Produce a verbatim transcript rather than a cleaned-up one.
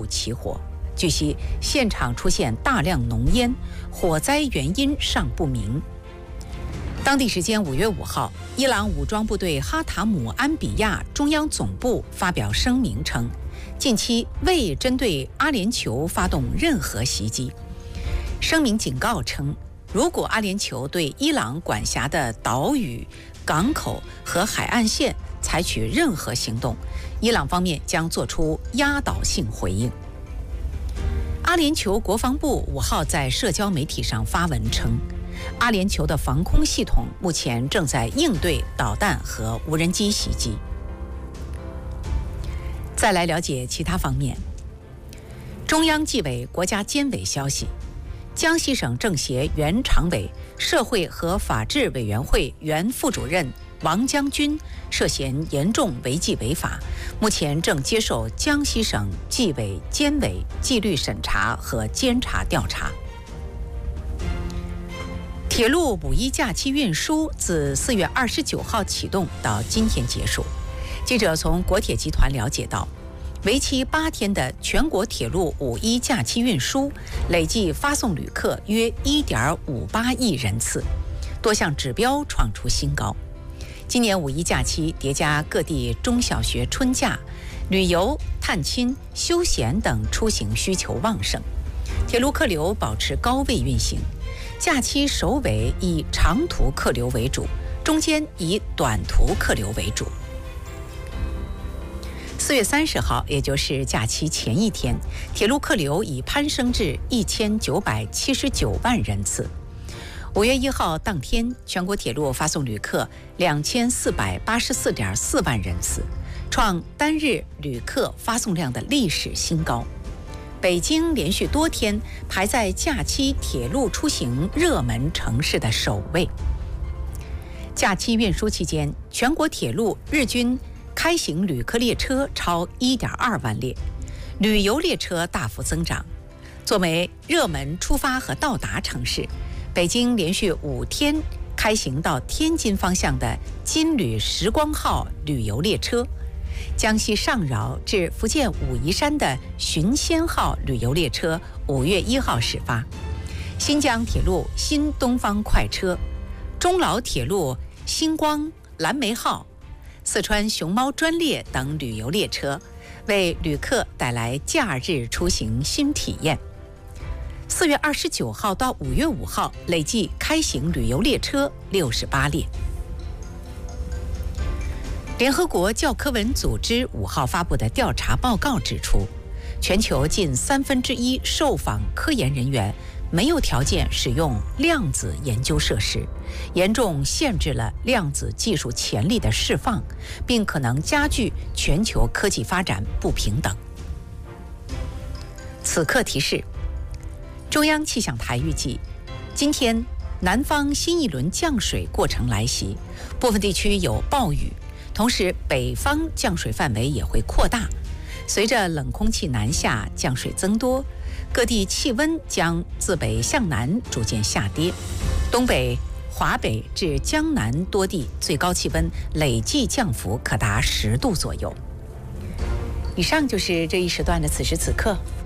部起火。据悉，现场出现大量浓烟，火灾原因尚不明。当地时间五月五号，伊朗武装部队哈塔姆安比亚中央总部发表声明称，近期未针对阿联酋发动任何袭击。声明警告称，如果阿联酋对伊朗管辖的岛屿、港口和海岸线采取任何行动，伊朗方面将作出压倒性回应。阿联酋国防部五号在社交媒体上发文称，阿联酋的防空系统目前正在应对导弹和无人机袭击。再来了解其他方面。中央纪委国家监委消息，江西省政协原常委、社会和法制委员会原副主任王将军涉嫌严重违纪违法，目前正接受江西省纪委监委纪律审查和监察调查。铁路五一假期运输自四月二十九号启动到今天结束。记者从国铁集团了解到，为期八天的全国铁路五一假期运输累计发送旅客约 一点五八亿人次，多项指标创出新高。今年五一假期叠加各地中小学春假，旅游、探亲、休闲等出行需求旺盛，铁路客流保持高位运行。假期首尾以长途客流为主，中间以短途客流为主。四月三十号，也就是假期前一天，铁路客流已攀升至一千九百七十九万人次。五月一号当天，全国铁路发送旅客两千四百八十四点四万人次，创单日旅客发送量的历史新高。北京连续多天排在假期铁路出行热门城市的首位。假期运输期间，全国铁路日均开行旅客列车超 一点二万列，旅游列车大幅增长。作为热门出发和到达城市，北京连续五天开行到天津方向的金旅时光号旅游列车，江西上饶至福建武夷山的寻仙号旅游列车五月一号始发，新疆铁路新东方快车、中老铁路星光蓝莓号、四川熊猫专列等旅游列车，为旅客带来假日出行新体验。四月二十九号到五月五号，累计开行旅游列车六十八列。联合国教科文组织五号发布的调查报告指出，全球近三分之一受访科研人员没有条件使用量子研究设施，严重限制了量子技术潜力的释放，并可能加剧全球科技发展不平等。此刻提示：中央气象台预计，今天南方新一轮降水过程来袭，部分地区有暴雨，同时北方降水范围也会扩大。随着冷空气南下，降水增多，各地气温将自北向南逐渐下跌。东北、华北至江南多地最高气温累计降幅可达十度左右。以上就是这一时段的此时此刻，